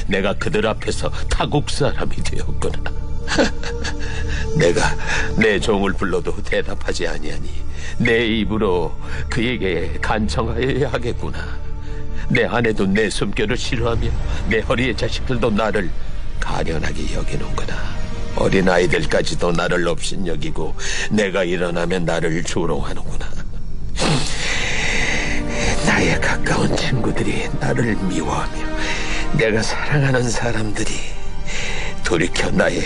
내가 그들 앞에서 타국 사람이 되었구나. 내가 내 종을 불러도 대답하지 아니하니 내 입으로 그에게 간청하여야 하겠구나. 내 아내도 내 숨결을 싫어하며 내 허리의 자식들도 나를 가련하게 여기는구나. 어린아이들까지도 나를 업신여기고 내가 일어나면 나를 조롱하는구나. 나의 가까운 친구들이 나를 미워하며 내가 사랑하는 사람들이 돌이켜 나의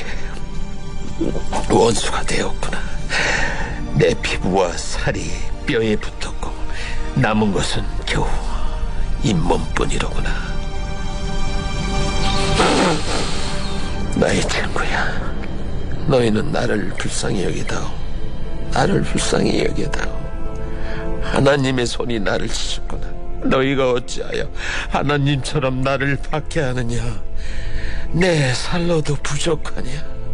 원수가 되었구나. 내 피부와 살이 뼈에 붙었고 남은 것은 겨우 잇몸뿐이로구나. 나의 친구야, 너희는 나를 불쌍히 여기다오. 나를 불쌍히 여기다오. 하나님의 손이 나를 치셨구나. 너희가 어찌하여 하나님처럼 나를 박해하느냐. 내 살로도 부족하냐.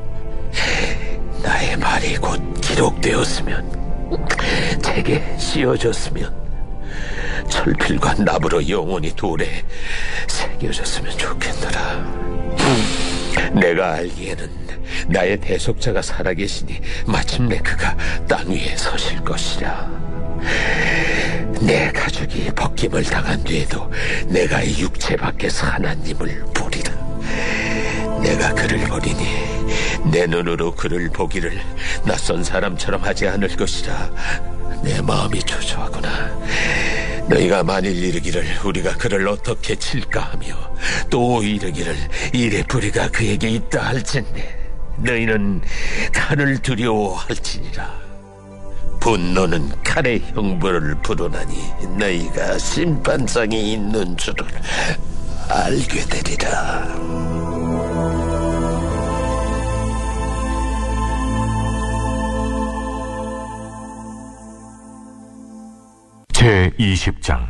나의 말이 곧 기록되었으면, 책에 씌워졌으면, 철필과 납으로 영원히 돌에 새겨졌으면 좋겠더라. 내가 알기에는 나의 대속자가 살아계시니 마침내 그가 땅 위에 서실 것이라. 내 가족이 벗김을 당한 뒤에도 내가 이 육체 밖에서 하나님을 보리라. 내가 그를 보리니 내 눈으로 그를 보기를 낯선 사람처럼 하지 않을 것이라. 내 마음이 초조하구나. 너희가 만일 이르기를 우리가 그를 어떻게 칠까 하며 또 이르기를 이래 뿌리가 그에게 있다 할진대 너희는 칼을 두려워할지니라. 분노는 칼의 형벌을 부르나니 너희가 심판장이 있는 줄을 알게 되리라. 제20장.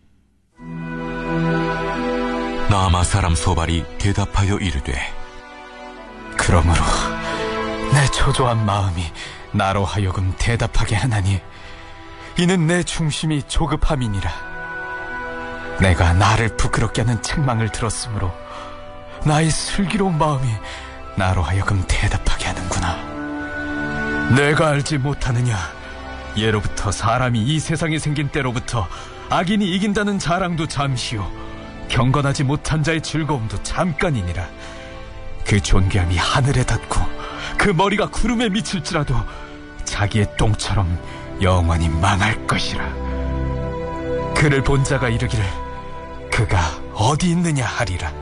나아마 사람 소발이 대답하여 이르되, 그러므로 내 초조한 마음이 나로 하여금 대답하게 하나니 이는 내 중심이 조급함이니라. 내가 나를 부끄럽게 하는 책망을 들었으므로 나의 슬기로운 마음이 나로 하여금 대답하게 하는구나. 내가 알지 못하느냐. 예로부터 사람이 이 세상에 생긴 때로부터 악인이 이긴다는 자랑도 잠시요 경건하지 못한 자의 즐거움도 잠깐이니라. 그 존귀함이 하늘에 닿고 그 머리가 구름에 미칠지라도 자기의 똥처럼 영원히 망할 것이라. 그를 본 자가 이르기를 그가 어디 있느냐 하리라.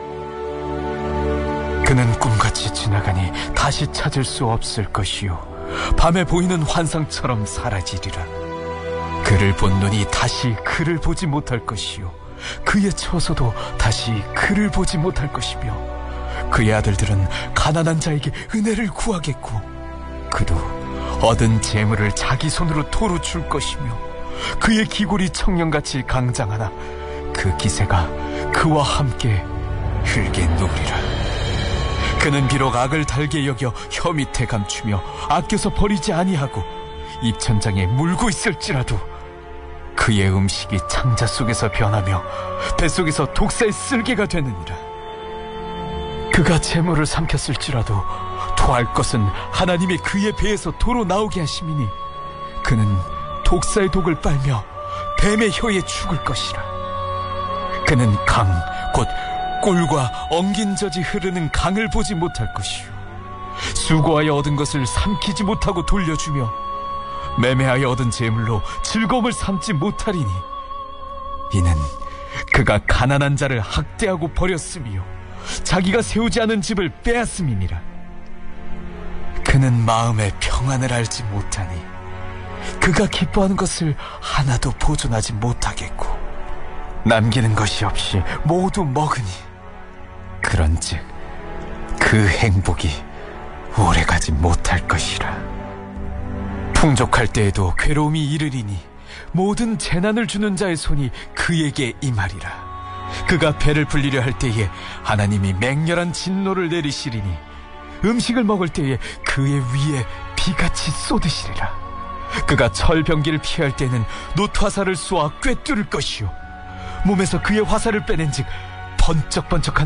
그는 꿈같이 지나가니 다시 찾을 수 없을 것이요 밤에 보이는 환상처럼 사라지리라. 그를 본 눈이 다시 그를 보지 못할 것이요 그의 처소도 다시 그를 보지 못할 것이며 그의 아들들은 가난한 자에게 은혜를 구하겠고 그도 얻은 재물을 자기 손으로 도로 줄 것이며 그의 기골이 청년같이 강장하나 그 기세가 그와 함께 흙에 누우리라. 그는 비록 악을 달게 여겨 혀 밑에 감추며 아껴서 버리지 아니하고 입천장에 물고 있을지라도 그의 음식이 창자 속에서 변하며 뱃속에서 독사의 쓸개가 되느니라. 그가 재물을 삼켰을지라도 토할 것은 하나님이 그의 배에서 도로 나오게 하심이니 그는 독사의 독을 빨며 뱀의 혀에 죽을 것이라. 그는 강 곧 꿀과 엉긴 젖이 흐르는 강을 보지 못할 것이요 수고하여 얻은 것을 삼키지 못하고 돌려주며 매매하여 얻은 재물로 즐거움을 삼지 못하리니 이는 그가 가난한 자를 학대하고 버렸으며 자기가 세우지 않은 집을 빼앗음이니라. 그는 마음의 평안을 알지 못하니 그가 기뻐하는 것을 하나도 보존하지 못하겠고 남기는 것이 없이 모두 먹으니 그런즉 그 행복이 오래가지 못할 것이라. 풍족할 때에도 괴로움이 이르리니 모든 재난을 주는 자의 손이 그에게 임하리라. 그가 배를 불리려 할 때에 하나님이 맹렬한 진노를 내리시리니 음식을 먹을 때에 그의 위에 비같이 쏟으시리라. 그가 철병기를 피할 때는 놋화살을 쏘아 꿰뚫을 것이요 몸에서 그의 화살을 빼낸즉 번쩍번쩍한